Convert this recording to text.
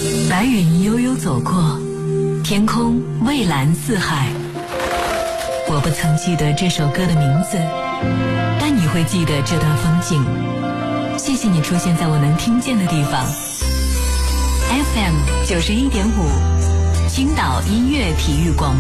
白云悠悠走过，天空蔚蓝似海。我不曾记得这首歌的名字，但你会记得这段风景。谢谢你出现在我能听见的地方。FM 91.5，青岛音乐体育广播。